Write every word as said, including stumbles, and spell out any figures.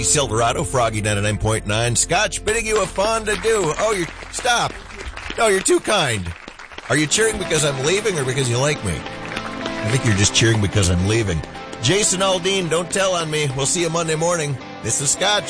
Silverado, Froggy ninety-nine point nine. Scotch bidding you a fondue. Oh, you're, stop. No, you're too kind. Are you cheering because I'm leaving or because you like me? I think you're just cheering because I'm leaving. Jason Aldean, don't tell on me. We'll see you Monday morning. This is Scotch.